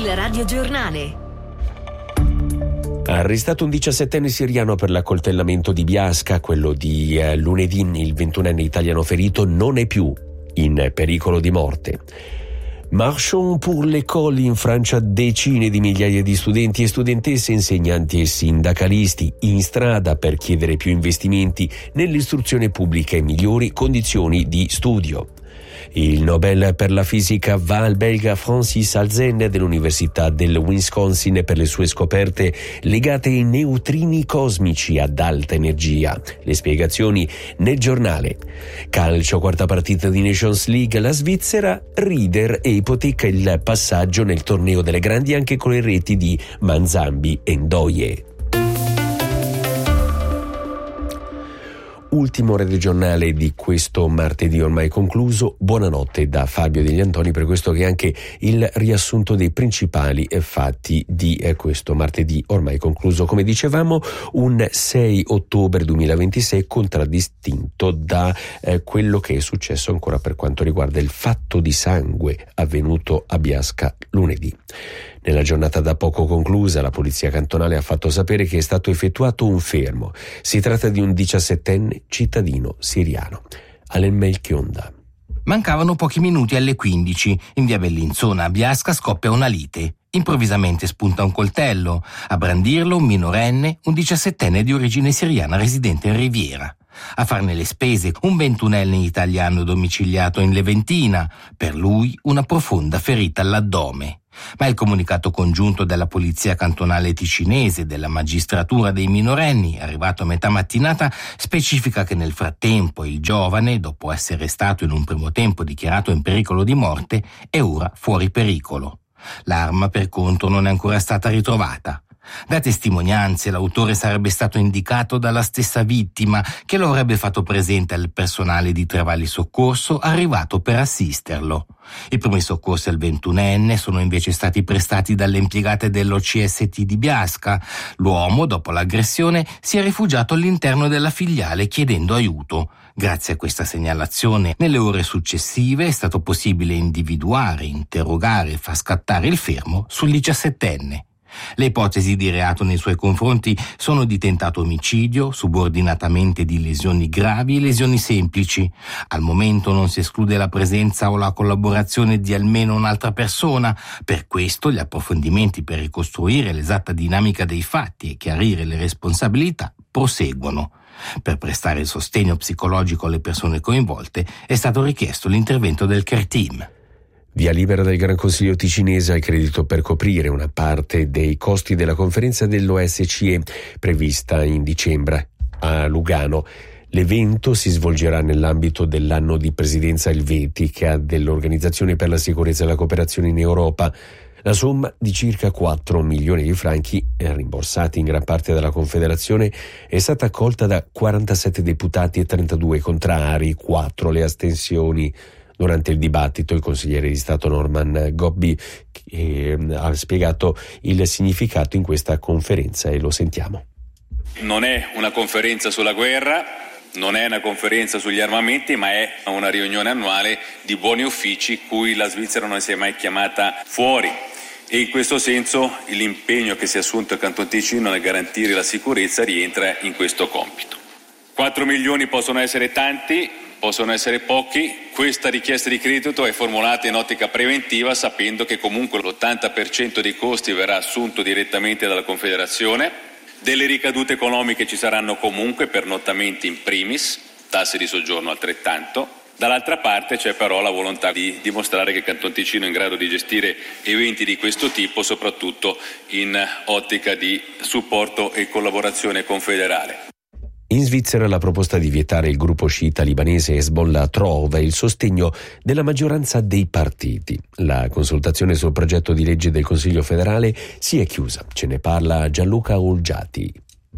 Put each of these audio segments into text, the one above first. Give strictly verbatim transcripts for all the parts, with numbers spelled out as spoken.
Il radiogiornale. Arrestato un diciassettenne siriano per l'accoltellamento di Biasca, quello di eh, lunedì, il ventunenne italiano ferito non è più in pericolo di morte. Marchons pour l'école in Francia, decine di migliaia di studenti e studentesse, insegnanti e sindacalisti in strada per chiedere più investimenti nell'istruzione pubblica e migliori condizioni di studio. Il Nobel per la fisica va al belga Francis Alzen dell'Università del Wisconsin per le sue scoperte legate ai neutrini cosmici ad alta energia. Le spiegazioni nel giornale. Calcio, quarta partita di Nations League, la Svizzera Rieder e ipoteca il passaggio nel torneo delle grandi anche con le reti di Manzambi e Ndoye. Ultimo radiogiornale di questo martedì ormai concluso. Buonanotte da Fabio Degli Antoni, per questo che è anche il riassunto dei principali fatti di questo martedì ormai concluso. Come dicevamo, un sei ottobre duemilaventisei contraddistinto da eh, quello che è successo ancora per quanto riguarda il fatto di sangue avvenuto a Biasca lunedì. Nella giornata da poco conclusa, la polizia cantonale ha fatto sapere che è stato effettuato un fermo. Si tratta di un diciassettenne cittadino siriano. Alen Melchionda. Mancavano pochi minuti alle quindici. In via Bellinzona a Biasca scoppia una lite. Improvvisamente spunta un coltello. A brandirlo un minorenne, un diciassettenne di origine siriana residente in Riviera. A farne le spese un ventunenne italiano domiciliato in Leventina. Per lui una profonda ferita all'addome. Ma il comunicato congiunto della polizia cantonale ticinese e della magistratura dei minorenni, arrivato a metà mattinata, specifica che nel frattempo il giovane, dopo essere stato in un primo tempo dichiarato in pericolo di morte, è ora fuori pericolo. L'arma, per contro, non è ancora stata ritrovata. Da testimonianze l'autore sarebbe stato indicato dalla stessa vittima, che lo avrebbe fatto presente al personale di Trevali Soccorso arrivato per assisterlo. I primi soccorsi al ventunenne sono invece stati prestati dalle impiegate dell'O C S T di Biasca. L'uomo, dopo l'aggressione, si è rifugiato all'interno della filiale chiedendo aiuto. Grazie a questa segnalazione, nelle ore successive è stato possibile individuare, interrogare e far scattare il fermo sul diciassettenne. Le ipotesi di reato nei suoi confronti sono di tentato omicidio, subordinatamente di lesioni gravi e lesioni semplici. Al momento non si esclude la presenza o la collaborazione di almeno un'altra persona. Per questo gli approfondimenti per ricostruire l'esatta dinamica dei fatti e chiarire le responsabilità proseguono. Per prestare il sostegno psicologico alle persone coinvolte è stato richiesto l'intervento del Care Team. Via libera del Gran Consiglio ticinese al credito per coprire una parte dei costi della conferenza dell'O S C E prevista in dicembre a Lugano. L'evento si svolgerà nell'ambito dell'anno di presidenza elvetica dell'Organizzazione per la sicurezza e la cooperazione in Europa. La somma di circa quattro milioni di franchi, rimborsati in gran parte dalla Confederazione, è stata accolta da quarantasette deputati e trentadue contrari, quattro le astensioni. Durante il dibattito il consigliere di Stato Norman Gobbi eh, ha spiegato il significato in questa conferenza e lo sentiamo. Non è una conferenza sulla guerra, non è una conferenza sugli armamenti, ma è una riunione annuale di buoni uffici cui la Svizzera non si è mai chiamata fuori. E in questo senso l'impegno che si è assunto il Canton Ticino nel garantire la sicurezza rientra in questo compito. quattro milioni possono essere tanti, possono essere pochi. Questa richiesta di credito è formulata in ottica preventiva, sapendo che comunque l'ottanta per cento dei costi verrà assunto direttamente dalla Confederazione. Delle ricadute economiche ci saranno comunque, pernottamenti in primis, tasse di soggiorno altrettanto. Dall'altra parte c'è però la volontà di dimostrare che il Canton Ticino è in grado di gestire eventi di questo tipo, soprattutto in ottica di supporto e collaborazione confederale. In Svizzera la proposta di vietare il gruppo sciita libanese Hezbollah trova il sostegno della maggioranza dei partiti. La consultazione sul progetto di legge del Consiglio federale si è chiusa. Ce ne parla Gianluca Olgiati.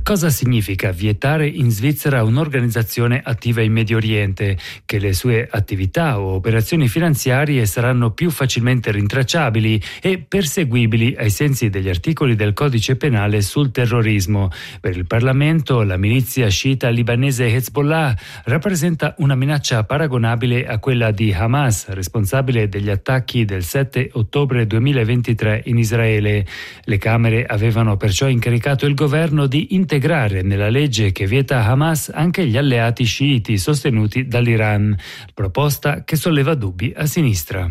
Cosa significa vietare in Svizzera un'organizzazione attiva in Medio Oriente? Che le sue attività o operazioni finanziarie saranno più facilmente rintracciabili e perseguibili ai sensi degli articoli del Codice Penale sul terrorismo. Per il Parlamento, la milizia sciita libanese Hezbollah rappresenta una minaccia paragonabile a quella di Hamas, responsabile degli attacchi del sette ottobre duemilaventitré in Israele. Le Camere avevano perciò incaricato il governo di integrare nella legge che vieta Hamas anche gli alleati sciiti sostenuti dall'Iran, proposta che solleva dubbi a sinistra.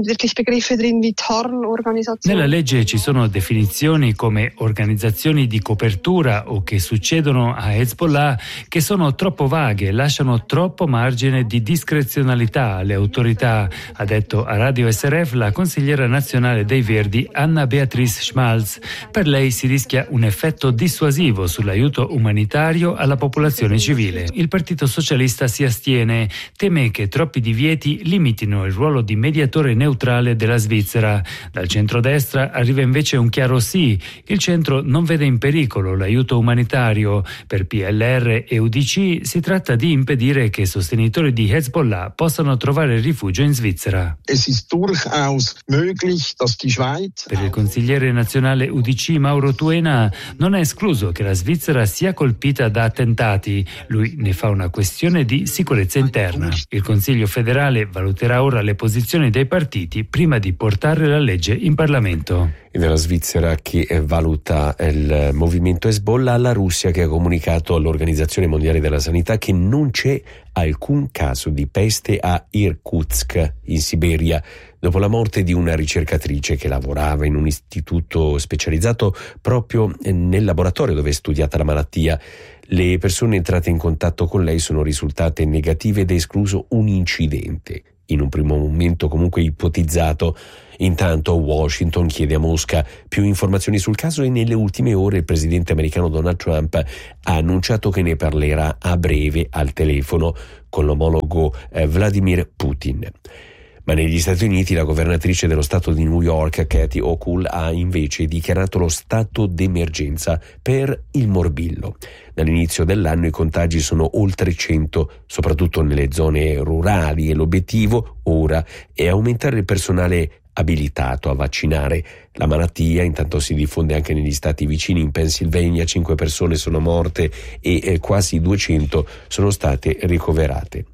Nella legge ci sono definizioni come organizzazioni di copertura o che succedono a Hezbollah che sono troppo vaghe e lasciano troppo margine di discrezionalità alle autorità, ha detto a Radio S R F la consigliera nazionale dei Verdi Anna Beatrice Schmalz. Per lei si rischia un effetto dissuasivo sulla aiuto umanitario alla popolazione civile. Il Partito Socialista si astiene, teme che troppi divieti limitino il ruolo di mediatore neutrale della Svizzera. Dal centrodestra arriva invece un chiaro sì. Il centro non vede in pericolo l'aiuto umanitario. Per P L R e U D C si tratta di impedire che sostenitori di Hezbollah possano trovare rifugio in Svizzera. Es ist durchaus möglich, dass die Schweiz... Per il consigliere nazionale U D C Mauro Tuena non è escluso che la Svizzera sia colpita da attentati. Lui ne fa una questione di sicurezza interna. Il Consiglio federale valuterà ora le posizioni dei partiti prima di portare la legge in Parlamento. E dalla Svizzera che valuta il movimento Hezbollah alla Russia, che ha comunicato all'Organizzazione Mondiale della Sanità che non c'è alcun caso di peste a Irkutsk, in Siberia, dopo la morte di una ricercatrice che lavorava in un istituto specializzato proprio nel laboratorio dove è studiata la malattia. Le persone entrate in contatto con lei sono risultate negative ed è escluso un incidente, in un primo momento comunque ipotizzato. Intanto Washington chiede a Mosca più informazioni sul caso e nelle ultime ore il presidente americano Donald Trump ha annunciato che ne parlerà a breve al telefono con l'omologo eh, Vladimir Putin. Ma negli Stati Uniti la governatrice dello stato di New York, Kathy Hochul, ha invece dichiarato lo stato d'emergenza per il morbillo. Dall'inizio dell'anno i contagi sono oltre cento, soprattutto nelle zone rurali, e l'obiettivo ora è aumentare il personale abilitato a vaccinare la malattia. Intanto si diffonde anche negli stati vicini. In Pennsylvania cinque persone sono morte e eh, quasi duecento sono state ricoverate.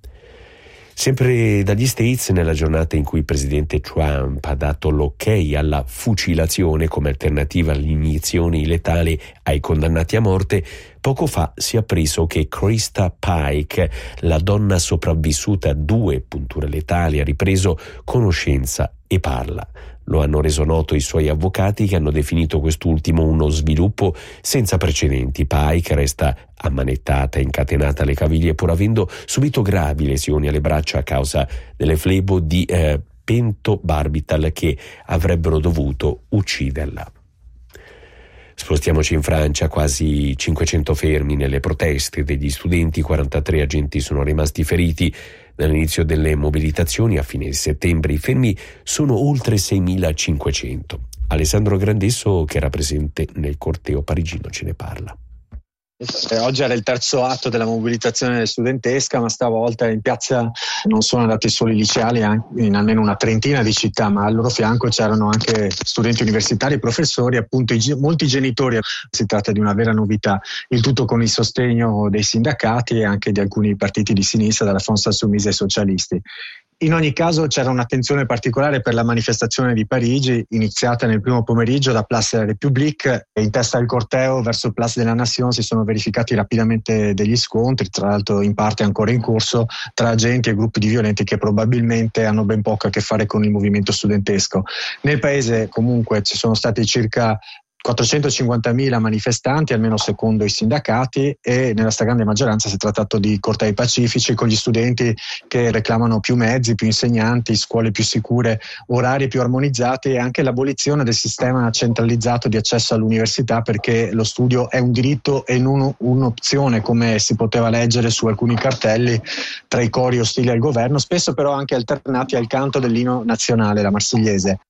Sempre dagli States, nella giornata in cui il presidente Trump ha dato l'ok alla fucilazione come alternativa alle iniezioni letali ai condannati a morte, poco fa si è appreso che Krista Pike, la donna sopravvissuta a due punture letali, ha ripreso conoscenza e parla. Lo hanno reso noto i suoi avvocati, che hanno definito quest'ultimo uno sviluppo senza precedenti. Pike resta ammanettata e incatenata alle caviglie, pur avendo subito gravi lesioni alle braccia a causa delle flebo di eh, pentobarbital che avrebbero dovuto ucciderla. Spostiamoci in Francia, quasi cinquecento fermi nelle proteste degli studenti, quarantatré agenti sono rimasti feriti. Dall'inizio delle mobilitazioni a fine settembre i fermi sono oltre seimilacinquecento. Alessandro Grandesso, che era presente nel corteo parigino, ce ne parla. Oggi era il terzo atto della mobilitazione studentesca, ma stavolta in piazza non sono andati solo i liceali, in almeno una trentina di città, ma al loro fianco c'erano anche studenti universitari, professori, appunto molti genitori. Si tratta di una vera novità, il tutto con il sostegno dei sindacati e anche di alcuni partiti di sinistra, dalla France Insoumise ai socialisti. In ogni caso c'era un'attenzione particolare per la manifestazione di Parigi, iniziata nel primo pomeriggio da Place de la République, e in testa al corteo verso Place de la Nation si sono verificati rapidamente degli scontri, tra l'altro in parte ancora in corso, tra agenti e gruppi di violenti che probabilmente hanno ben poco a che fare con il movimento studentesco. Nel paese comunque ci sono stati circa quattrocentocinquantamila manifestanti, almeno secondo i sindacati, e nella stragrande maggioranza si è trattato di cortei pacifici con gli studenti che reclamano più mezzi, più insegnanti, scuole più sicure, orari più armonizzati e anche l'abolizione del sistema centralizzato di accesso all'università, perché lo studio è un diritto e non un'opzione, come si poteva leggere su alcuni cartelli tra i cori ostili al governo, spesso però anche alternati al canto dell'inno nazionale, la Marsigliese.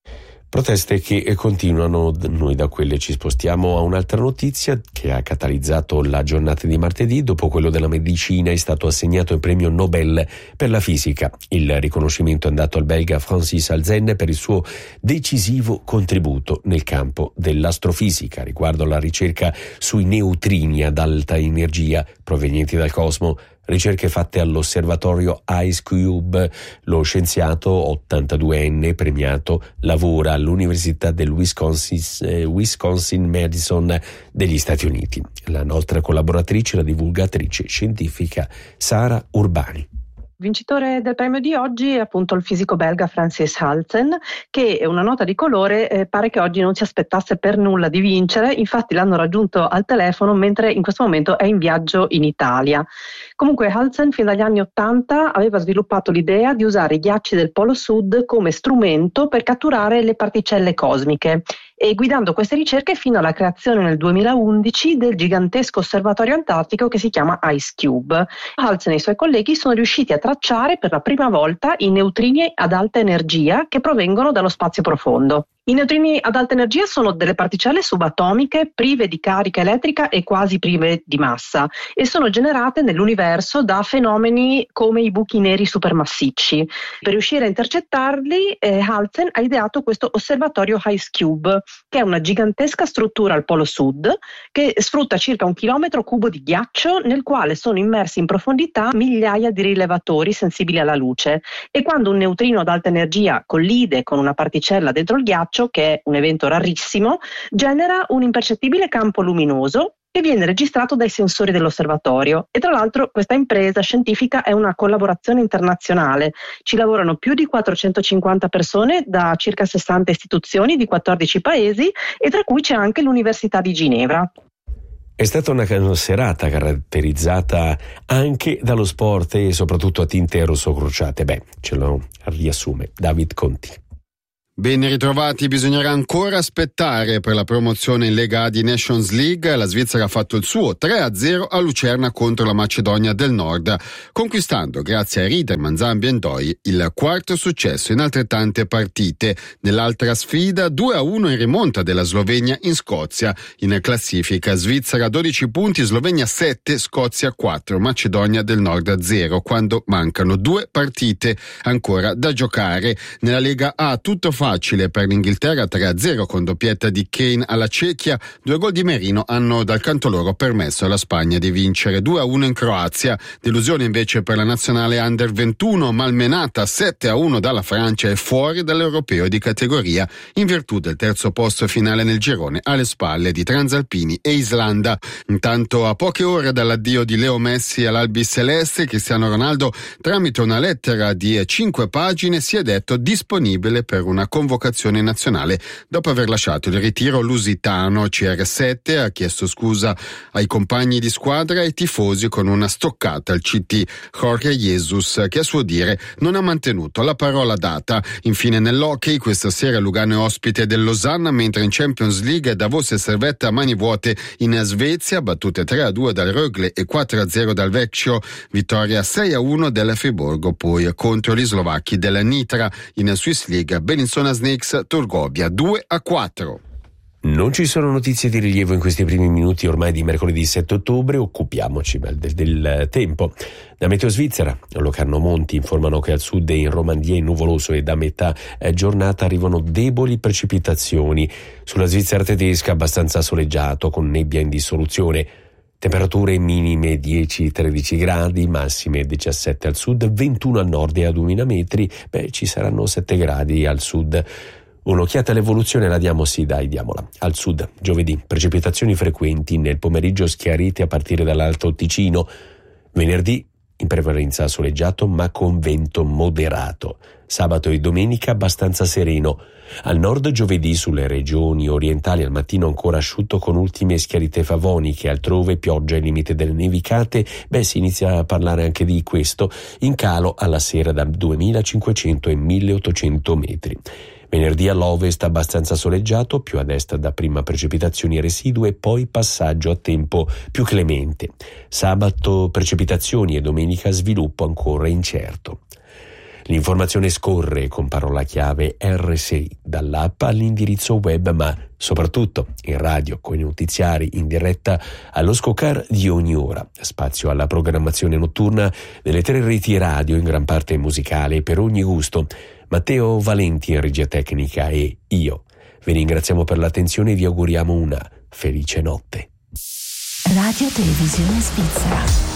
Proteste che continuano. Noi da quelle ci spostiamo a un'altra notizia che ha catalizzato la giornata di martedì. Dopo quello della medicina è stato assegnato il premio Nobel per la fisica. Il riconoscimento è andato al belga Francis Halzen per il suo decisivo contributo nel campo dell'astrofisica riguardo alla ricerca sui neutrini ad alta energia provenienti dal cosmo. Ricerche fatte all'osservatorio IceCube. Lo scienziato ottantaduenne premiato lavora all'Università del Wisconsin, eh, Wisconsin-Madison degli Stati Uniti. La nostra collaboratrice, la divulgatrice scientifica Sara Urbani. Vincitore del premio di oggi è appunto il fisico belga Francis Halzen, che è una nota di colore, eh, pare che oggi non si aspettasse per nulla di vincere, infatti l'hanno raggiunto al telefono mentre in questo momento è in viaggio in Italia. Comunque Halzen fin dagli anni ottanta aveva sviluppato l'idea di usare i ghiacci del Polo Sud come strumento per catturare le particelle cosmiche e guidando queste ricerche fino alla creazione nel duemilaundici del gigantesco osservatorio antartico che si chiama IceCube. Halzen e i suoi colleghi sono riusciti a tracciare per la prima volta i neutrini ad alta energia che provengono dallo spazio profondo. I neutrini ad alta energia sono delle particelle subatomiche prive di carica elettrica e quasi prive di massa e sono generate nell'universo da fenomeni come i buchi neri supermassicci. Per riuscire a intercettarli, eh, Halzen ha ideato questo osservatorio IceCube, che è una gigantesca struttura al Polo Sud che sfrutta circa un chilometro cubo di ghiaccio nel quale sono immersi in profondità migliaia di rilevatori sensibili alla luce e quando un neutrino ad alta energia collide con una particella dentro il ghiaccio, che è un evento rarissimo, genera un impercettibile campo luminoso che viene registrato dai sensori dell'osservatorio. E tra l'altro questa impresa scientifica è una collaborazione internazionale. Ci lavorano più di quattrocentocinquanta persone da circa sessanta istituzioni di quattordici paesi e tra cui c'è anche l'Università di Ginevra. È stata una serata caratterizzata anche dallo sport e soprattutto a tinte rosso-crociate. Beh, ce lo riassume David Conti. Ben ritrovati, bisognerà ancora aspettare per la promozione in Lega A di Nations League. La Svizzera ha fatto il suo tre a zero a Lucerna contro la Macedonia del Nord, conquistando grazie a Rieder, Manzambi e Ndoi il quarto successo in altrettante partite. Nell'altra sfida due a uno in rimonta della Slovenia in Scozia. In classifica Svizzera dodici punti, Slovenia sette, Scozia quattro, Macedonia del Nord zero, quando mancano due partite ancora da giocare. Nella Lega A tutto facile per l'Inghilterra, tre a zero con doppietta di Kane alla Cechia. Due gol di Merino hanno dal canto loro permesso alla Spagna di vincere due a uno in Croazia. Delusione invece per la nazionale under ventuno, malmenata sette a uno dalla Francia e fuori dall'europeo di categoria in virtù del terzo posto finale nel girone alle spalle di Transalpini e Islanda. Intanto, a poche ore dall'addio di Leo Messi all'Albi Celeste, Cristiano Ronaldo tramite una lettera di cinque pagine si è detto disponibile per una convocazione nazionale dopo aver lasciato il ritiro lusitano. C R sette ha chiesto scusa ai compagni di squadra e ai tifosi con una stoccata al C T. Jorge Jesus, che a suo dire non ha mantenuto la parola data. Infine nell'hockey, questa sera Lugano è ospite del Losanna, mentre in Champions League Davos e Servette a mani vuote in Svezia, battute tre a due dal Rögle e quattro a zero dal Vecchio, vittoria sei a uno del Friburgo poi contro gli slovacchi della Nitra. In Swiss League Bellinzona Snakes Turgovia due a quattro. Non ci sono notizie di rilievo in questi primi minuti ormai di mercoledì sette ottobre, occupiamoci del, del tempo. Da Meteo Svizzera, Locarno Monti informano che al sud e in Romandie è nuvoloso e da metà giornata arrivano deboli precipitazioni. Sulla Svizzera tedesca abbastanza soleggiato con nebbia in dissoluzione. Temperature minime dieci tredici gradi, massime diciassette al sud, ventuno al nord e a duemila metri, beh ci saranno sette gradi al sud. Un'occhiata all'evoluzione la diamo, sì dai, diamola. Al sud, giovedì, precipitazioni frequenti, nel pomeriggio schiarite a partire dall'Alto Ticino. Venerdì, in prevalenza soleggiato ma con vento moderato. Sabato e domenica abbastanza sereno. Al nord giovedì sulle regioni orientali al mattino ancora asciutto con ultime schiarite favoniche, altrove pioggia ai limite delle nevicate, beh si inizia a parlare anche di questo, in calo alla sera da duemilacinquecento e milleottocento metri. Venerdì all'ovest abbastanza soleggiato, più ad est dapprima precipitazioni residue e poi passaggio a tempo più clemente. Sabato precipitazioni e domenica sviluppo ancora incerto. L'informazione scorre con parola chiave erre sei dall'app all'indirizzo web, ma soprattutto in radio con i notiziari in diretta allo scoccar di ogni ora. Spazio alla programmazione notturna delle tre reti radio, in gran parte musicale per ogni gusto. Matteo Valenti in regia tecnica e io vi ringraziamo per l'attenzione e vi auguriamo una felice notte. Radio Televisione Svizzera.